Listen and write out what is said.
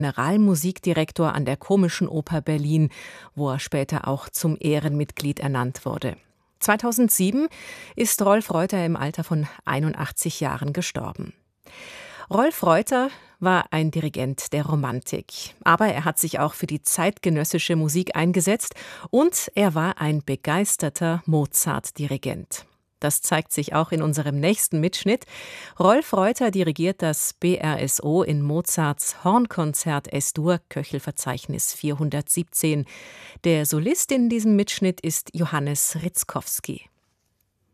Generalmusikdirektor an der Komischen Oper Berlin, wo er später auch zum Ehrenmitglied ernannt wurde. 2007 ist Rolf Reuter im Alter von 81 Jahren gestorben. Rolf Reuter war ein Dirigent der Romantik, aber er hat sich auch für die zeitgenössische Musik eingesetzt und er war ein begeisterter Mozart-Dirigent. Das zeigt sich auch in unserem nächsten Mitschnitt. Rolf Reuter dirigiert das BRSO in Mozarts Hornkonzert S-Dur, Köchelverzeichnis 417. Der Solist in diesem Mitschnitt ist Johannes Ritzkowski.